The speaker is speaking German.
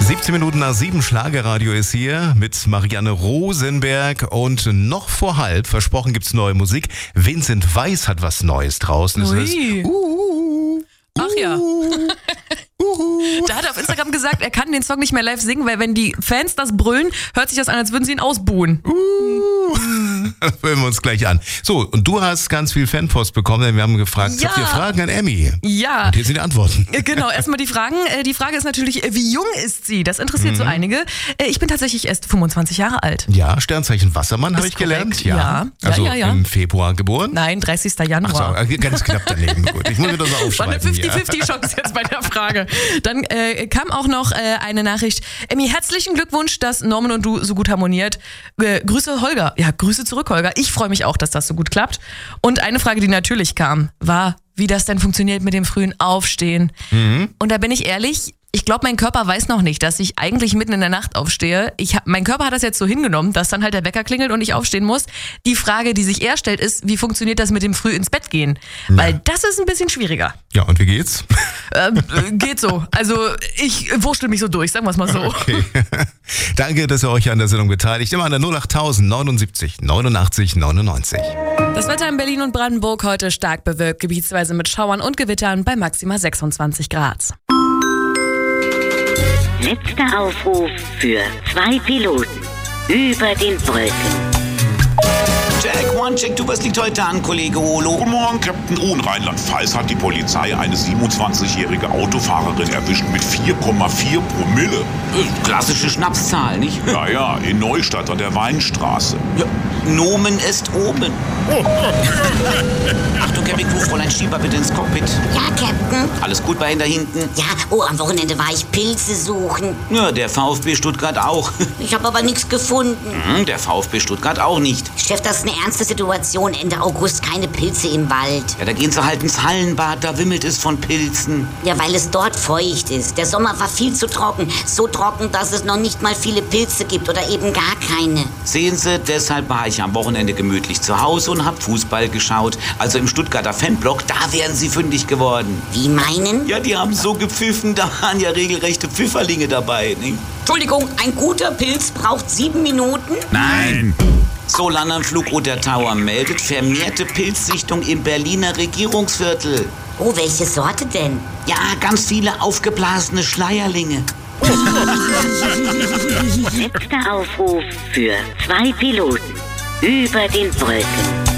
17 Minuten nach 7, Schlagerradio ist hier mit Marianne Rosenberg und noch vor halb, versprochen gibt's neue Musik. Vincent Weiss hat was Neues draußen. Ui. Ach ja. Da hat er auf Instagram gesagt, er kann den Song nicht mehr live singen, weil wenn die Fans das brüllen, hört sich das an, als würden sie ihn ausbuhen. Hören wir uns gleich an. So, und du hast ganz viel Fanpost bekommen, denn wir haben gefragt, habt ihr Fragen an Emmy? Ja. Und hier sind die Antworten. Genau, erstmal die Fragen. Die Frage ist natürlich, wie jung ist sie? Das interessiert so einige. Ich bin tatsächlich erst 25 Jahre alt. Ja, Sternzeichen Wassermann habe ich korrekt. gelernt. Ja. Also ja. im Februar geboren? Nein, 30. Januar. Ach so, ganz knapp daneben. Gut, ich muss mir das aufschreiben. War eine 50-50 Chance jetzt bei der Frage. Dann kam auch noch eine Nachricht. Emmy, herzlichen Glückwunsch, dass Norman und du so gut harmoniert. Grüße Holger. Ja, Grüße zurück, Holger. Ich freue mich auch, dass das so gut klappt. Und eine Frage, die natürlich kam, war, wie das denn funktioniert mit dem frühen Aufstehen. Und da bin ich ehrlich, ich glaube, mein Körper weiß noch nicht, dass ich eigentlich mitten in der Nacht aufstehe. Mein Körper hat das jetzt so hingenommen, dass dann halt der Wecker klingelt und ich aufstehen muss. Die Frage, die sich eher stellt, ist, wie funktioniert das mit dem früh ins Bett gehen? Weil das ist ein bisschen schwieriger. Ja, und wie geht's? Geht so. Also ich wurschtel mich so durch, sagen wir es mal so. Okay. Danke, dass ihr euch an der Sendung beteiligt. Immer an der 08000 79 89 99. Das Wetter in Berlin und Brandenburg heute stark bewölkt, gebietsweise mit Schauern und Gewittern bei maximal 26 Grad. Letzter Aufruf für 2 Piloten über den Wolken. Check, one, check, was liegt heute an, Kollege Olo? Guten Morgen, Captain O. In Rheinland-Pfalz hat die Polizei eine 27-jährige Autofahrerin erwischt mit 4,4 Promille. Klassische Schnapszahl, nicht? Ja, in Neustadt an der Weinstraße. Ja, Nomen est omen. Achtung, Kevin, Fräulein Schieber, bitte ins Cockpit. Ja, Captain. Alles gut bei Ihnen da hinten? Ja, am Wochenende war ich Pilze suchen. Ja, der VfB Stuttgart auch. Ich habe aber nichts gefunden. Der VfB Stuttgart auch nicht. Chef, das ist eine ernste Situation. Ende August keine Pilze im Wald. Ja, da gehen Sie halt ins Hallenbad, da wimmelt es von Pilzen. Ja, weil es dort feucht ist. Der Sommer war viel zu trocken. So trocken, dass es noch nicht mal viele Pilze gibt oder eben gar keine. Sehen Sie, deshalb war ich am Wochenende gemütlich zu Hause und hab Fußball geschaut. Also im Stuttgarter Fanblock, da wären Sie fündig geworden. Wie meinen? Ja, die haben so gepfiffen, da waren ja regelrechte Pfifferlinge dabei, ne? Entschuldigung, ein guter Pilz braucht 7 Minuten? Nein! Solaranflug oder Tower meldet vermehrte Pilzsichtung im Berliner Regierungsviertel. Oh, welche Sorte denn? Ja, ganz viele aufgeblasene Schleierlinge. Letzter Aufruf für 2 Piloten über den Wolken.